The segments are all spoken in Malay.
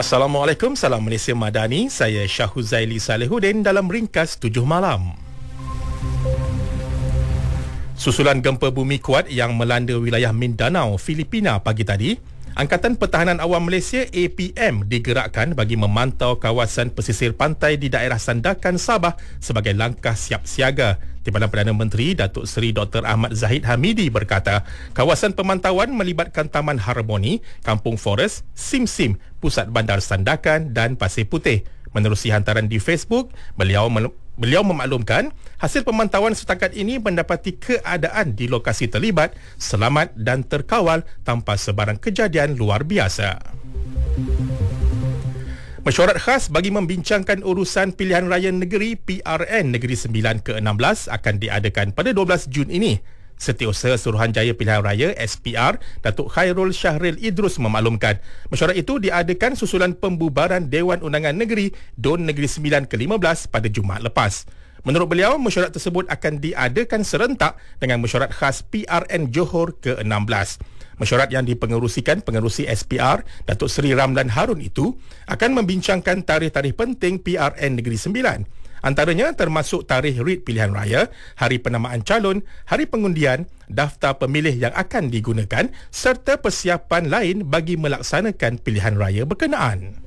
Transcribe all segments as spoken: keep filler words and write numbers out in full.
Assalamualaikum, salam Malaysia Madani. Saya Syahuzaili Salehuddin dalam ringkas tujuh malam. Susulan gempa bumi kuat yang melanda wilayah Mindanao, Filipina pagi tadi, Angkatan Pertahanan Awam Malaysia A P M digerakkan bagi memantau kawasan pesisir pantai di daerah Sandakan, Sabah sebagai langkah siap siaga. Timbalan Perdana Menteri Datuk Seri Doktor Ahmad Zahid Hamidi berkata, kawasan pemantauan melibatkan Taman Harmoni, Kampung Forest, Sim Sim, Pusat Bandar Sandakan dan Pasir Putih. Menerusi hantaran di Facebook, beliau beliau memaklumkan hasil pemantauan setakat ini mendapati keadaan di lokasi terlibat selamat dan terkawal tanpa sebarang kejadian luar biasa. Mesyuarat khas bagi membincangkan urusan pilihan raya negeri P R N Negeri sembilan ke enam belas akan diadakan pada dua belas Jun ini. Setiausaha Suruhanjaya Pilihan Raya S P R Datuk Khairul Syahril Idrus memaklumkan mesyuarat itu diadakan susulan pembubaran Dewan Undangan Negeri D U N Negeri sembilan ke lima belas pada Jumaat lepas. Menurut beliau, mesyuarat tersebut akan diadakan serentak dengan mesyuarat khas P R N Johor ke enam belas. Mesyuarat yang dipengerusikan pengerusi S P R Datuk Seri Ramlan Harun itu akan membincangkan tarikh-tarikh penting P R N Negeri sembilan. Antaranya termasuk tarikh writ pilihan raya, hari penamaan calon, hari pengundian, daftar pemilih yang akan digunakan serta persiapan lain bagi melaksanakan pilihan raya berkenaan.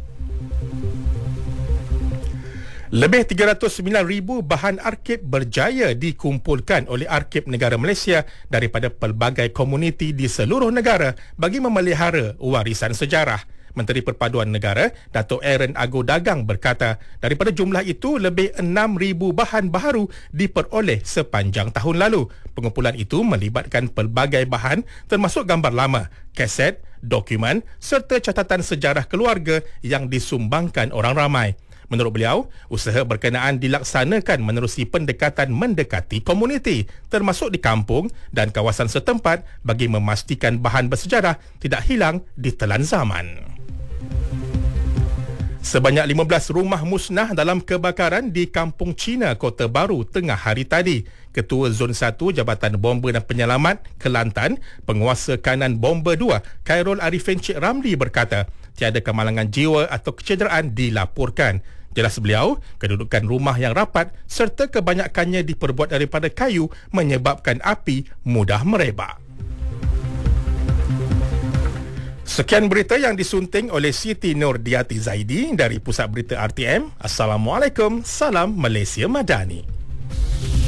Lebih tiga ratus sembilan ribu bahan arkib berjaya dikumpulkan oleh Arkib Negara Malaysia daripada pelbagai komuniti di seluruh negara bagi memelihara warisan sejarah. Menteri Perpaduan Negara, Datuk Aaron Ago Dagang berkata, daripada jumlah itu, lebih enam ribu bahan baharu diperoleh sepanjang tahun lalu. Pengumpulan itu melibatkan pelbagai bahan termasuk gambar lama, kaset, dokumen serta catatan sejarah keluarga yang disumbangkan orang ramai. Menurut beliau, usaha berkenaan dilaksanakan menerusi pendekatan mendekati komuniti, termasuk di kampung dan kawasan setempat bagi memastikan bahan bersejarah tidak hilang ditelan zaman. Sebanyak lima belas rumah musnah dalam kebakaran di Kampung Cina, Kota Baru tengah hari tadi. Ketua Zon satu Jabatan Bomba dan Penyelamat Kelantan, Penguasa Kanan Bomba dua, Khairul Arifin Cik Ramli berkata, tiada kemalangan jiwa atau kecederaan dilaporkan. Jelas beliau, kedudukan rumah yang rapat serta kebanyakannya diperbuat daripada kayu menyebabkan api mudah merebak. Sekian berita yang disunting oleh Siti Nurdiati Zaidi dari Pusat Berita R T M. Assalamualaikum, salam Malaysia Madani.